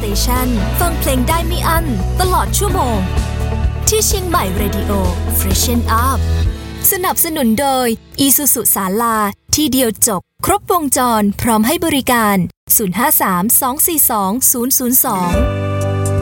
Station ฟังเพลงได้ไม่อั้นตลอดชั่วโมงที่เชียงใหม่ Radio Freshen Up สนับสนุนโดย Isuzu ศาลาที่เดียวจบครบวงจรพร้อมให้บริการ053 242 002